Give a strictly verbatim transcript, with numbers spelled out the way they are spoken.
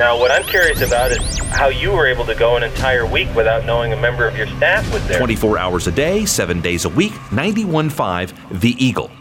Now, what I'm curious about is how you were able to go an entire week without knowing a member of your staff was there. twenty-four hours a day, seven days a week, ninety-one point five The Eagle.